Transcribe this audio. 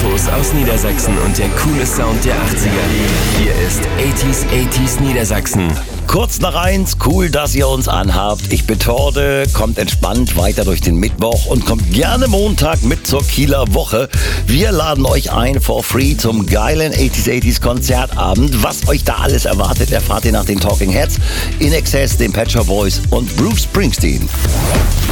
Infos aus Niedersachsen und der coole Sound der 80er. Hier ist 80s Niedersachsen. Kurz nach 1, cool, dass ihr uns anhabt. Ich bin Torde, kommt entspannt weiter durch den Mittwoch und kommt gerne Montag mit zur Kieler Woche. Wir laden euch ein for free zum geilen 80s Konzertabend. Was euch da alles erwartet, erfahrt ihr nach den Talking Heads, In Excess, den Pet Shop Boys und Bruce Springsteen.